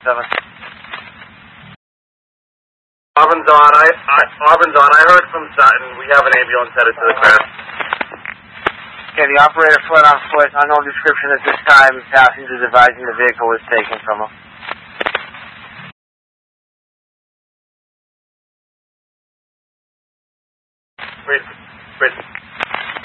Auburn's on. Auburn's on. I heard from Sutton. We have an ambulance headed to the crash. Okay, the operator fled on foot. Unknown description at this time. Passengers advising the vehicle was taken from him. Wait.